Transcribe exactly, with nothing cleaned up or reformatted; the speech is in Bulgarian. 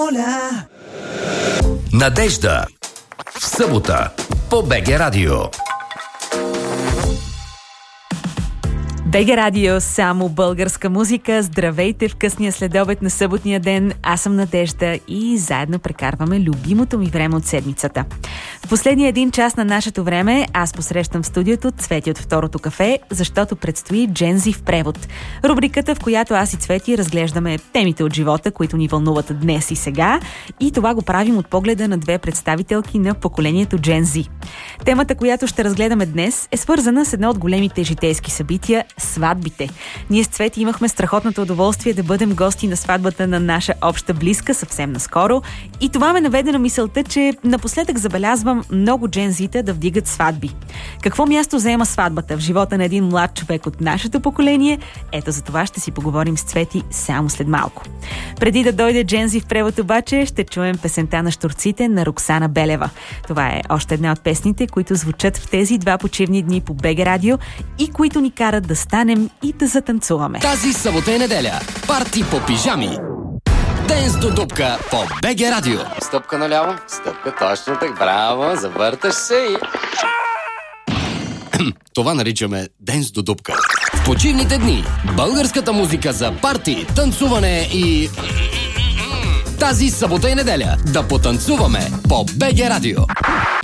Надежда в събота по БГ Радио. БГ Радио, само българска музика. Здравейте в късния следобед на съботния ден. Аз съм Надежда и заедно прекарваме любимото ми време от седмицата. В последния един час на нашето време аз посрещам в студиото Цвети от Второто кафе, защото предстои Джензи в превод. Рубриката, в която аз и Цвети разглеждаме темите от живота, които ни вълнуват днес и сега, и това го правим от погледа на две представителки на поколението Джензи. Темата, която ще разгледаме днес, е свързана с едно от големите житейски събития – сватбите. Ние с Цвети имахме страхотното удоволствие да бъдем гости на сватбата на наша обща близка съвсем наскоро и това ме наведе на мисълта, че напоследък забелязвам много джензита да вдигат сватби. Какво място заема сватбата в живота на един млад човек от нашето поколение? Ето за това ще си поговорим с Цвети само след малко. Преди да дойде Джензи в превод обаче, ще чуем песента на щурците на Роксана Белева. Това е още една от песните, които звучат в тези два почивни дни по БГ Радио и които ни карат да станем и да затанцуваме. Тази събота и неделя. Парти по пижами. Денс до дупка по БГ Радио. Стъпка наляво, стъпка точно так, браво, завърташ се и... Това наричаме денс до дупка. В почивните дни българската музика за парти, танцуване и... Тази събота и неделя да потанцуваме по БГ Радио.